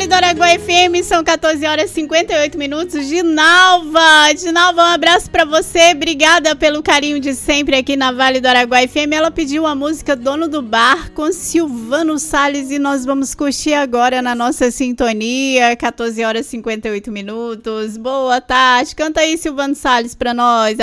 Vale do Araguaia FM, são 14 horas e 58 minutos. Dinalva, um abraço pra você, obrigada pelo carinho de sempre aqui na Vale do Araguaia FM. Ela pediu a música Dono do Bar com Silvano Salles e nós vamos curtir agora na nossa sintonia, 14 horas e 58 minutos. Boa tarde, canta aí Silvano Salles pra nós.